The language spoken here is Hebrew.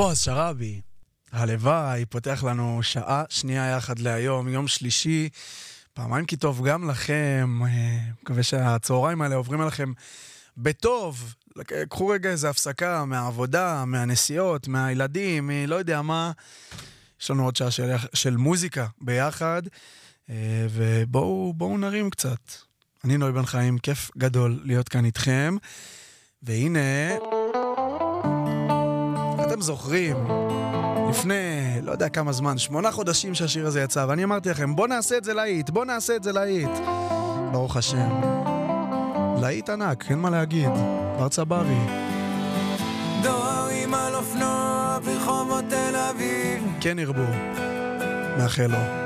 בועז שרבי, הלוואי, פותח לנו שעה שנייה יחד להיום, יום שלישי, פעמיים כי טוב גם לכם, מקווה שהצהריים האלה עוברים עליכם בטוב, קחו רגע איזו הפסקה מהעבודה, מהנסיעות, מהילדים, לא יודע מה, יש לנו עוד שעה של מוזיקה ביחד, ובואו נרים קצת. אני נוי בן חיים, כיף גדול להיות כאן איתכם, והנה, אתם זוכרים, לפני, לא יודע כמה זמן, 8 חודשים שהשיר הזה יצא, ואני אמרתי לכם, בוא נעשה את זה להיט, בוא נעשה את זה להיט. ברוך השם. להיט ענק, אין מה להגיד. בר צברי. דוהרים על אופנוע ברחובות תל אביב. כן ירבו. מאחל לו.